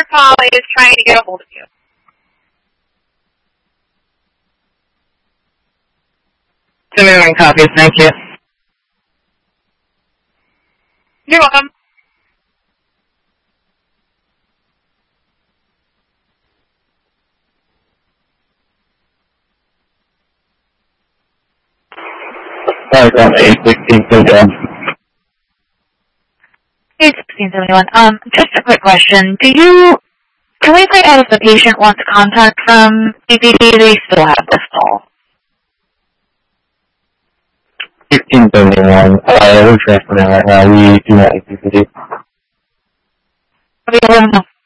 call is trying to get a hold of you. Sending copies, thank you. You're welcome. Sorry, 81671. 1671. Just a quick question. Can we find out if the patient wants contact from CPD? They still have this call. 1671. We're transferring right now. We do not need to do. Okay,